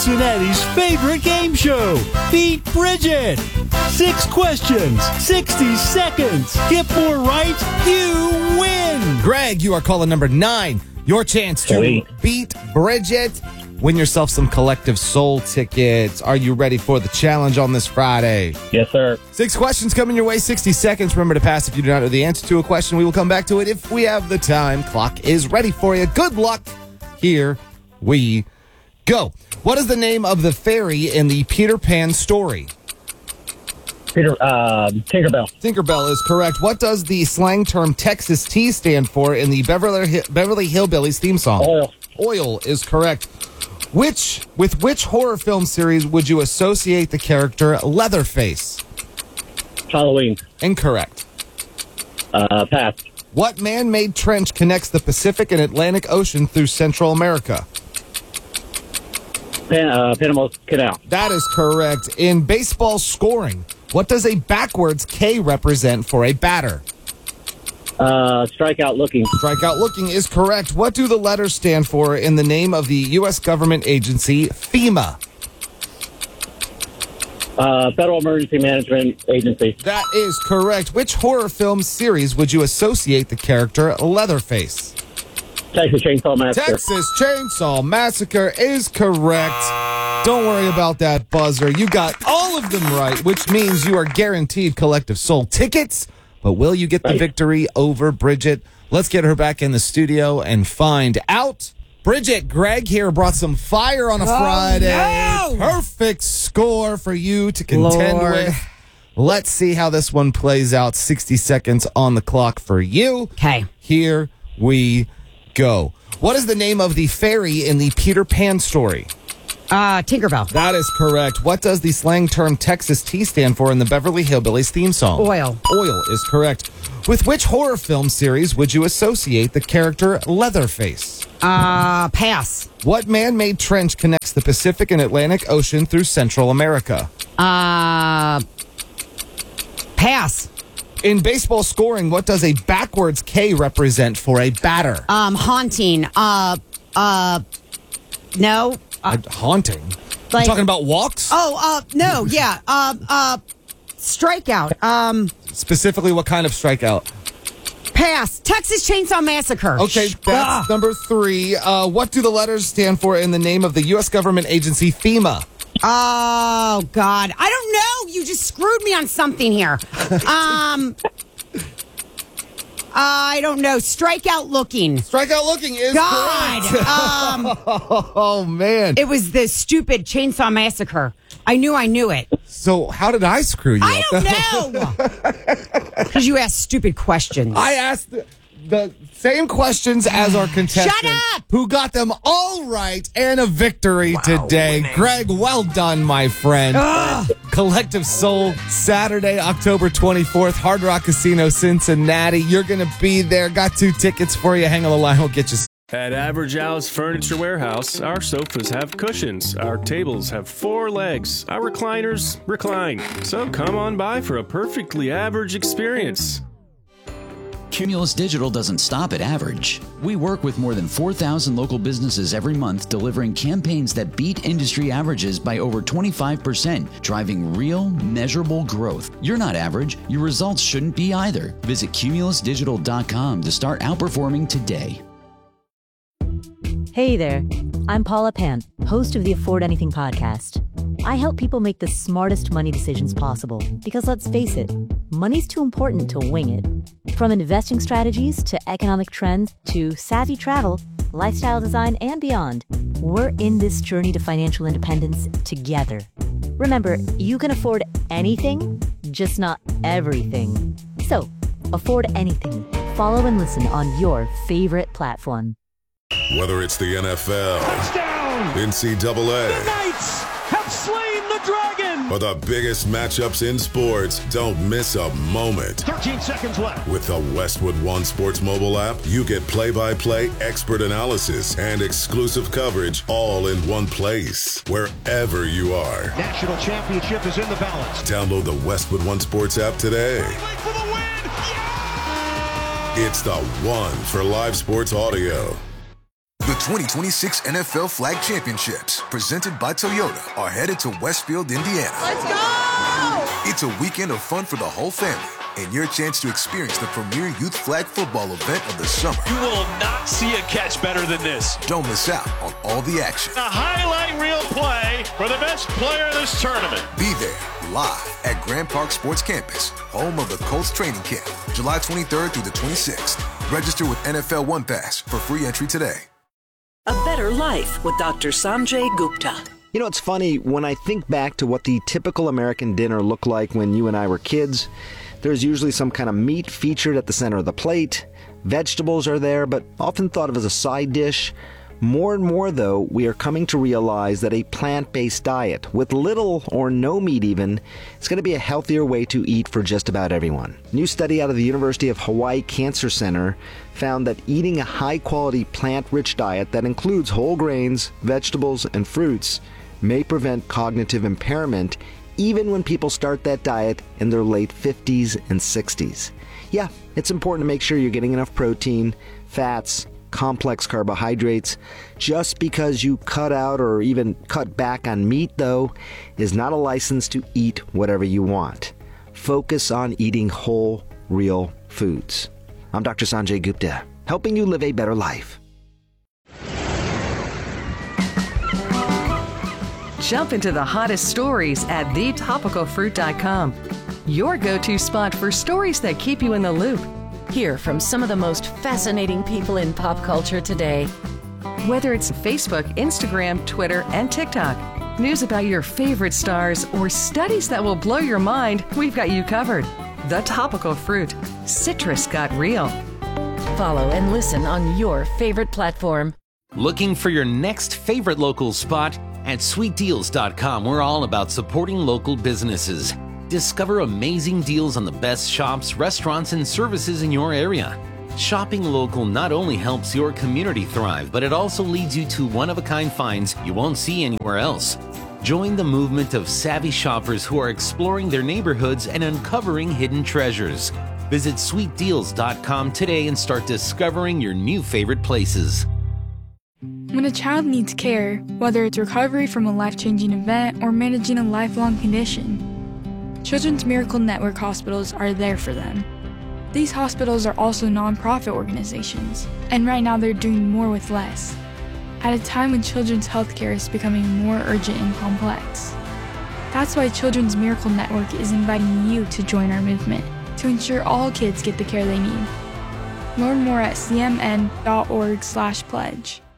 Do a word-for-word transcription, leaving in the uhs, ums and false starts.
Cincinnati's favorite game show, Beat Bridget. Six questions, sixty seconds. Get more right, you win. Greg, you are caller number nine. Your chance to Sweet. beat Bridget. Win yourself some Collective Soul tickets. Are you ready for the challenge on this Friday? Yes, sir. Six questions coming your way, sixty seconds. Remember to pass if you do not know the answer to a question. We will come back to it if we have the time. Clock is ready for you. Good luck. Here we go. What is the name of the fairy in the Peter Pan story? Peter, uh, Tinkerbell. Tinkerbell is correct. What does the slang term Texas tea stand for in the Beverly, Beverly Hillbillies theme song? Oil. Oil is correct. Which with which horror film series would you associate the character Leatherface? Halloween. Incorrect. Uh, pass. What man-made trench connects the Pacific and Atlantic Ocean through Central America? Pan, uh, Panama Canal. That is correct. In baseball scoring, what does a backwards K represent for a batter? Uh, strikeout looking. Strikeout looking is correct. What do the letters stand for in the name of the U S government agency FEMA? Uh, Federal Emergency Management Agency. That is correct. Which horror film series would you associate the character Leatherface? Texas Chainsaw Massacre. Texas Chainsaw Massacre is correct. Don't worry about that buzzer. You got all of them right, which means you are guaranteed Collective Soul tickets. But will you get the victory over Bridget? Let's get her back in the studio and find out. Bridget, Greg here brought some fire on a Oh, Friday. no! Perfect score for you to contend Lord. with. Let's see how this one plays out. sixty seconds on the clock for you. Okay. Here we go. What is the name of the fairy in the Peter Pan story? Uh, Tinkerbell. That is correct. What does the slang term Texas tea stand for in the Beverly Hillbillies theme song? Oil. Oil is correct. With which horror film series would you associate the character Leatherface? Uh, pass. What man-made trench connects the Pacific and Atlantic Ocean through Central America? Uh, pass. In baseball scoring, what does a backwards K represent for a batter? Um, haunting. Uh, uh, no. Uh, A haunting? like- You're talking about walks? oh, uh, no, yeah. Uh, uh, strikeout. Um, Specifically, what kind of strikeout? pass. Texas Chainsaw Massacre. Okay, Shh. that's Ah. number three. Uh, what do the letters stand for in the name of the U S government agency FEMA? Oh, God. I don't know. You just screwed me on something here. Um, I don't know. Strikeout looking. Strikeout looking is God. correct. Um, Oh, man. it was the stupid Chainsaw Massacre. I knew I knew it. So how did I screw you I up? don't know. Because you asked stupid questions. I asked the, the same questions as our contestant. Shut up! Who got them all right and a victory today. Greg, well done, my friend. Collective Soul, Saturday, October twenty-fourth, Hard Rock Casino, Cincinnati. You're going to be there. Got two tickets for you. Hang on the line. We'll get you. At Average Al's Furniture Warehouse, our sofas have cushions, our tables have four legs, our recliners recline. So come on by for a perfectly average experience. Cumulus Digital doesn't stop at average. We work with more than four thousand local businesses every month, delivering campaigns that beat industry averages by over twenty-five percent, driving real, measurable growth. You're not average. Your results shouldn't be either. Visit cumulus digital dot com to start outperforming today. Hey there, I'm Paula Pant, host of the Afford Anything podcast. I help people make the smartest money decisions possible because let's face it, money's too important to wing it. From investing strategies to economic trends to savvy travel, lifestyle design, and beyond, we're in this journey to financial independence together. Remember, you can afford anything, just not everything. So, afford anything. Follow and listen on your favorite platform. Whether it's the N F L, Touchdown! N C double A, The Knights have slain the dragon! or the biggest matchups in sports, don't miss a moment. thirteen seconds left. With the Westwood One Sports mobile app, you get play-by-play expert analysis and exclusive coverage all in one place, wherever you are. National championship is in the balance. Download the Westwood One Sports app today. For the win! Yeah! It's the one for live sports audio. The twenty twenty-six N F L Flag Championships, presented by Toyota, are headed to Westfield, Indiana. Let's go! It's a weekend of fun for the whole family, and your chance to experience the premier youth flag football event of the summer. You will not see a catch better than this. Don't miss out on all the action. A highlight reel play for the best player of this tournament. Be there, live at Grand Park Sports Campus, home of the Colts training camp, July twenty-third through the twenty-sixth. Register with N F L One Pass for free entry today. A Better Life with Doctor Sanjay Gupta. You know, it's funny, when I think back to what the typical American dinner looked like when you and I were kids, there's usually some kind of meat featured at the center of the plate. Vegetables are there, but often thought of as a side dish. More and more, though, we are coming to realize that a plant-based diet, with little or no meat even, is going to be a healthier way to eat for just about everyone. A new study out of the University of Hawaii Cancer Center found that eating a high-quality plant-rich diet that includes whole grains, vegetables, and fruits may prevent cognitive impairment even when people start that diet in their late fifties and sixties. Yeah, it's important to make sure you're getting enough protein, fats, complex carbohydrates. Just because you cut out or even cut back on meat, though, is not a license to eat whatever you want. Focus on eating whole, real foods. I'm Doctor Sanjay Gupta, helping you live a better life. Jump into the hottest stories at the topical fruit dot com. Your go-to spot for stories that keep you in the loop. Hear from some of the most fascinating people in pop culture today. Whether it's Facebook, Instagram, Twitter, and TikTok, news about your favorite stars, or studies that will blow your mind, we've got you covered. The Topical Fruit. Citrus got real. Follow and listen on your favorite platform. Looking for your next favorite local spot? At sweet deals dot com, we're all about supporting local businesses. Discover amazing deals on the best shops, restaurants, and services in your area. Shopping local not only helps your community thrive, but it also leads you to one-of-a-kind finds you won't see anywhere else. Join the movement of savvy shoppers who are exploring their neighborhoods and uncovering hidden treasures. Visit sweet deals dot com today and start discovering your new favorite places. When a child needs care, whether it's recovery from a life-changing event or managing a lifelong condition, Children's Miracle Network hospitals are there for them. These hospitals are also nonprofit organizations, and right now they're doing more with less, at a time when children's healthcare is becoming more urgent and complex. That's why Children's Miracle Network is inviting you to join our movement to ensure all kids get the care they need. Learn more at c m n dot org slash pledge.